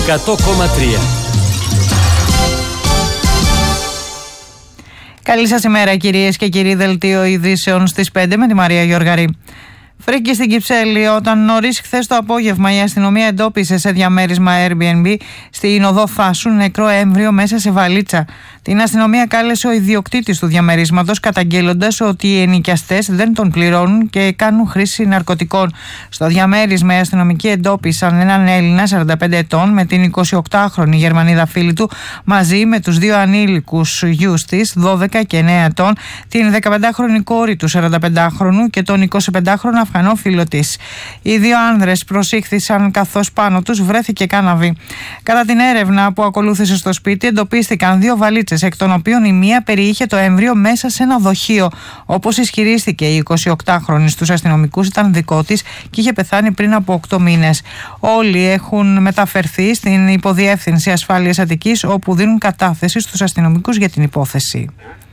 100,3. Καλή σας ημέρα κυρίες και κύριοι, δελτίο ειδήσεων στις 5 με τη Μαρία Γιοργαρή. Φρίκη στην Κυψέλη, όταν νωρίς χθες το απόγευμα η αστυνομία εντόπισε σε διαμέρισμα Airbnb στην οδό Θάσου νεκρό έμβριο μέσα σε βαλίτσα. Την αστυνομία κάλεσε ο ιδιοκτήτης του διαμερίσματος, καταγγέλλοντας ότι οι ενοικιαστές δεν τον πληρώνουν και κάνουν χρήση ναρκωτικών. Στο διαμέρισμα οι αστυνομικοί εντόπισαν έναν Έλληνα 45 ετών με την 28χρονη Γερμανίδα φίλη του, μαζί με τους δύο ανήλικους γιους της, 12 και 9 ετών, την 15χρονη κόρη του 45χρονου και τον 25χρονο Αφγανό φίλο της. Οι δύο άνδρες προσήχθησαν καθώς πάνω τους βρέθηκε κάναβη. Κατά την έρευνα που ακολούθησε στο σπίτι, εντοπίστηκαν δύο βαλίτσες, εκ των οποίων η μία περιείχε το έμβριο μέσα σε ένα δοχείο. Όπως ισχυρίστηκε η 28χρονη στους αστυνομικούς, ήταν δικό της και είχε πεθάνει πριν από 8 μήνες. Όλοι έχουν μεταφερθεί στην Υποδιεύθυνση Ασφάλειας Αττικής, όπου δίνουν κατάθεση στους αστυνομικούς για την υπόθεση.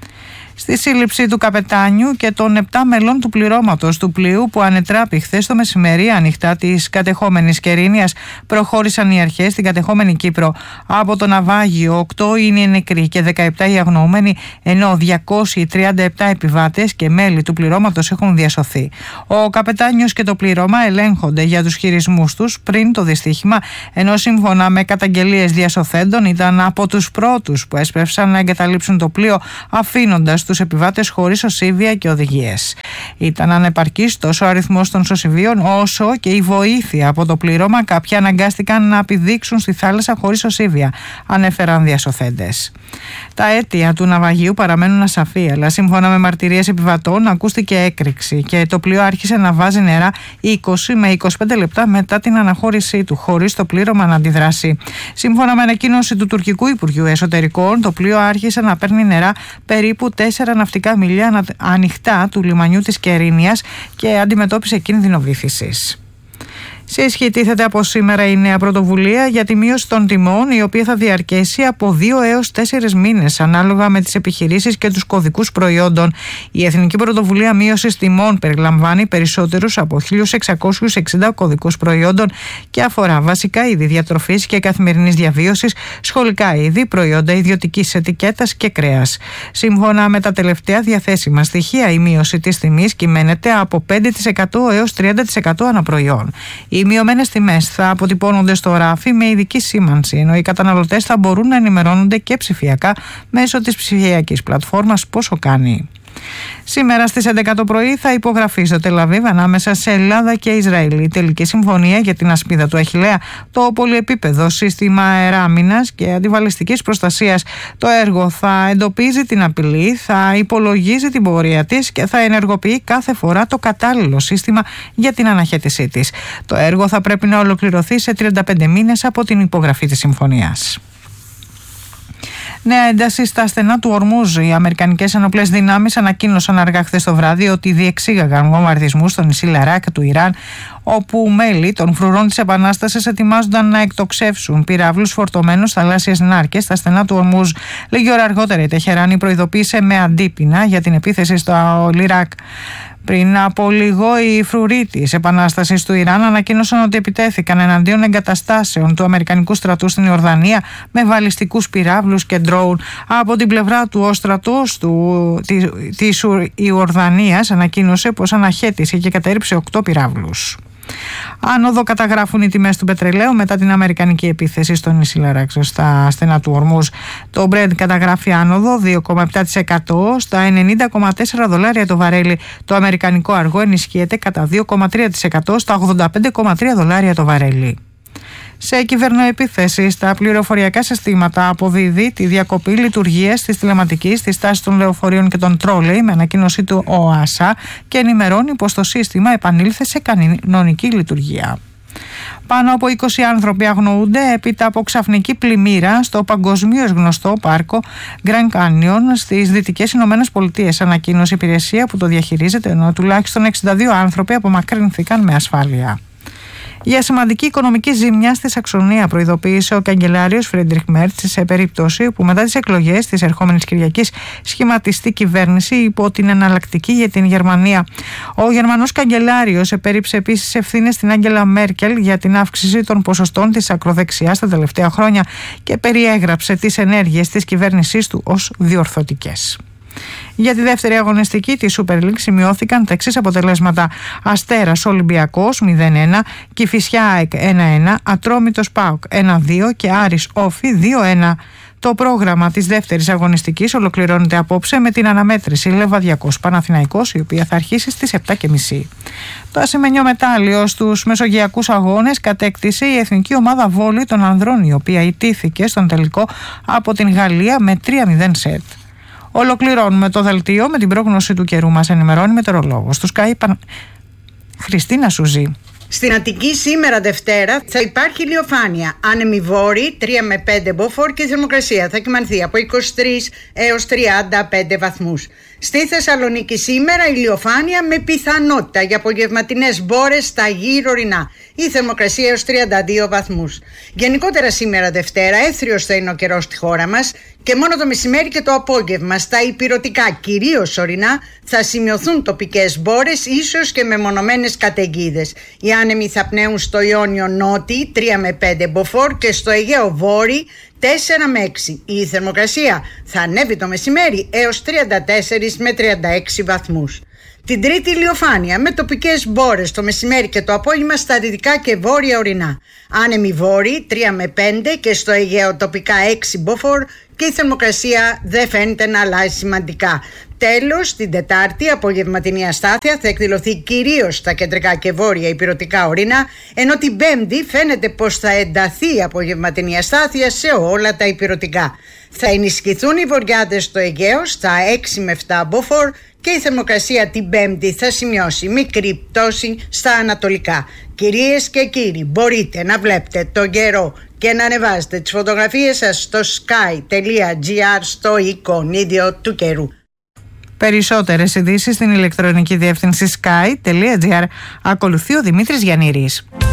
Στη σύλληψη του καπετάνιου και των 7 μελών του πληρώματος του πλοίου που ανετράπη χθες το μεσημέρι ανοιχτά της κατεχόμενης Κερίνιας, προχώρησαν οι αρχές στην κατεχόμενη Κύπρο. Από το ναυάγιο 8 είναι οι νεκροί και 17 οι αγνοούμενοι, ενώ 237 επιβάτες και μέλη του πληρώματος έχουν διασωθεί. Ο καπετάνιος και το πλήρωμα ελέγχονται για τους χειρισμούς τους πριν το δυστύχημα, ενώ σύμφωνα με καταγγελίες διασωθέντων ήταν από τους πρώτους που έσπευσαν να εγκαταλείψουν το πλοίο, αφήνοντας τους επιβάτες χωρίς οσίβια και οδηγίες. Ήταν ανεπαρκής τόσο ο αριθμός των σωσιβίων όσο και η βοήθεια από το πλήρωμα. Κάποιοι αναγκάστηκαν να πηδήξουν στη θάλασσα χωρίς οσίβια, ανέφεραν διασωθέντες. Τα αίτια του ναυαγίου παραμένουν ασαφή, αλλά σύμφωνα με μαρτυρίες επιβατών ακούστηκε έκρηξη και το πλοίο άρχισε να βάζει νερά 20 με 25 λεπτά μετά την αναχώρησή του, χωρίς το πλήρωμα να αντιδράσει. Σύμφωνα με ανακοίνωση του τουρκικού Υπουργείου Εσωτερικών, το πλοίο άρχισε να παίρνει νερά περίπου 4 ναυτικά μιλιά ανοιχτά του λιμανιού της Κερίνιας και αντιμετώπισε κίνδυνο βύθισης. Σε ισχύ τίθεται από σήμερα η νέα πρωτοβουλία για τη μείωση των τιμών, η οποία θα διαρκέσει από 2 έως 4 μήνες ανάλογα με τις επιχειρήσεις και τους κωδικούς προϊόντων. Η Εθνική Πρωτοβουλία Μείωσης Τιμών περιλαμβάνει περισσότερους από 1.660 κωδικούς προϊόντων και αφορά βασικά είδη διατροφής και καθημερινής διαβίωσης, σχολικά είδη, προϊόντα ιδιωτικής ετικέτας και κρέας. Σύμφωνα με τα τελευταία διαθέσιμα στοιχεία, η μείωση της τιμής κυμαίνεται από 5% έως 30% αναπροϊόν. Οι μειωμένες τιμές θα αποτυπώνονται στο ράφι με ειδική σήμανση, ενώ οι καταναλωτές θα μπορούν να ενημερώνονται και ψηφιακά μέσω της ψηφιακής πλατφόρμας Πόσο Κάνει. Σήμερα στις 11 το πρωί θα υπογραφεί στο Τελαβίβ ανάμεσα σε Ελλάδα και Ισραήλ η τελική συμφωνία για την ασπίδα του Αχιλλέα, το πολυεπίπεδο σύστημα αεράμινας και αντιβαλιστικής προστασίας. Το έργο θα εντοπίζει την απειλή, θα υπολογίζει την πορεία της και θα ενεργοποιεί κάθε φορά το κατάλληλο σύστημα για την αναχέτησή της. Το έργο θα πρέπει να ολοκληρωθεί σε 35 μήνες από την υπογραφή της συμφωνίας. Νέα ένταση στα στενά του Ορμούζ. Οι αμερικανικές ενόπλες δυνάμεις ανακοίνωσαν αργά χθες το βράδυ ότι διεξήγαγαν βομβαρδισμούς στο νησί Λαράκ του Ιράν, όπου μέλη των φρουρών της Επανάστασης ετοιμάζονταν να εκτοξεύσουν πυράβλους φορτωμένους θαλάσσιες νάρκες στα στενά του Ορμούζ. Λίγη ώρα αργότερα η Τεχεράνη προειδοποίησε με αντίπεινα για την επίθεση στο Ιράκ. Πριν από λίγο, οι φρουροί της Επανάστασης του Ιράν ανακοίνωσαν ότι επιτέθηκαν εναντίον εγκαταστάσεων του Αμερικανικού στρατού στην Ιορδανία με βαλιστικούς πυράβλους και ντρόουν. Από την πλευρά του, ο στρατός της Ιορδανίας ανακοίνωσε πως αναχέτησε και κατέρριψε 8 πυράβλους. Άνοδο καταγράφουν οι τιμές του πετρελαίου μετά την αμερικανική επίθεση στο νησί Λαράκ στα στενά του Ορμούζ. Το Brent καταγράφει άνοδο 2,7% στα $90,4 το βαρέλι. Το αμερικανικό αργό ενισχύεται κατά 2,3% στα $85,3 το βαρέλι. Σε κυβερνοεπιθέσεις, τα πληροφοριακά συστήματα αποδίδει τη διακοπή λειτουργίας της τηλεματικής, της τάσης των λεωφορείων και των τρόλεϊ με ανακοίνωση του ΟΑΣΑ και ενημερώνει πως το σύστημα επανήλθε σε κανονική λειτουργία. Πάνω από 20 άνθρωποι αγνοούνται έπειτα από ξαφνική πλημμύρα στο παγκοσμίως γνωστό πάρκο Grand Canyon στις Δυτικές Ηνωμένες Πολιτείες, ανακοίνωσε η υπηρεσία που το διαχειρίζεται, ενώ τουλάχιστον 62 άνθρωποι απομακρύνθηκαν με ασφάλεια. Για σημαντική οικονομική ζημιά στη Σαξονία, προειδοποίησε ο καγκελάριος Φρίντριχ Μέρτς σε περίπτωση που μετά τις εκλογές της ερχόμενης Κυριακής σχηματιστεί κυβέρνηση υπό την εναλλακτική για την Γερμανία. Ο Γερμανός καγκελάριος επέριψε επίσης ευθύνες στην Άγγελα Μέρκελ για την αύξηση των ποσοστών της ακροδεξιάς τα τελευταία χρόνια και περιέγραψε τις ενέργειες της κυβέρνησής του ως διορθωτικές. Για τη δεύτερη αγωνιστική της Super League σημειώθηκαν τα εξής αποτελέσματα: Αστέρας Ολυμπιακός 0-1, Κηφισιά ΑΕΚ 1-1, Ατρόμητος ΠΑΟΚ 1-2 και Άρης Όφη 2-1. Το πρόγραμμα της δεύτερης αγωνιστικής ολοκληρώνεται απόψε με την αναμέτρηση Λεβαδιακός Παναθηναϊκός, η οποία θα αρχίσει στις 7.30. Το ασημένιο μετάλλιο στους μεσογειακούς αγώνες κατέκτησε η εθνική ομάδα βόλεϊ των ανδρών, η οποία ιτήθηκε στον τελικό από την Γαλλία με 3-0 σετ. Ολοκληρώνουμε το δελτίο με την πρόγνωση του καιρού. Μας ενημερώνει μετεωρολόγος του Sky Χριστίνα Σουζή. Στην Αττική σήμερα Δευτέρα θα υπάρχει ηλιοφάνεια, άνεμη βόρη 3 με 5 μποφόρ και η θερμοκρασία θα κυμανθεί από 23 έως 35 βαθμούς. Στη Θεσσαλονίκη σήμερα ηλιοφάνεια με πιθανότητα για απογευματινές μπόρες στα γύρω ορεινά. Η θερμοκρασία έως 32 βαθμούς. Γενικότερα σήμερα Δευτέρα έθριος θα είναι ο καιρός στη χώρα μας και μόνο το μεσημέρι και το απόγευμα στα ηπειρωτικά, κυρίως ορεινά, θα σημειωθούν τοπικές μπόρες, ίσως και μεμονωμένες καταιγίδες. Οι άνεμοι θα πνέουν στο Ιόνιο νότι 3 με 5 μποφόρ και στο Αιγαίο βόρει 4 με 6. Η θερμοκρασία θα ανέβει το μεσημέρι έως 34 με 36 βαθμούς. Την Τρίτη ηλιοφάνεια με τοπικές μπόρες το μεσημέρι και το απόγευμα στα δυτικά και βόρεια ορεινά. Άνεμοι βόρειοι 3 με 5 και στο Αιγαίο τοπικά 6 μποφόρ και η θερμοκρασία δεν φαίνεται να αλλάζει σημαντικά. Τέλος, την Τετάρτη απογευματινή αστάθεια θα εκδηλωθεί κυρίως στα κεντρικά και βόρεια ηπειρωτικά ορεινά, ενώ την Πέμπτη φαίνεται πως θα ενταθεί η απογευματινή αστάθεια σε όλα τα ηπειρωτικά. Θα ενισχυθούν οι βορειάδες στο Αιγαίο στα 6 με 7 μποφόρ και η θερμοκρασία την Πέμπτη θα σημειώσει μικρή πτώση στα ανατολικά. Κυρίες και κύριοι, μπορείτε να βλέπετε τον καιρό και να ανεβάζετε τις φωτογραφίες σας στο sky.gr στο εικονίδιο του καιρού. Περισσότερες ειδήσεις στην ηλεκτρονική διεύθυνση sky.gr. Ακολουθεί ο Δημήτρης Γιαννήρης.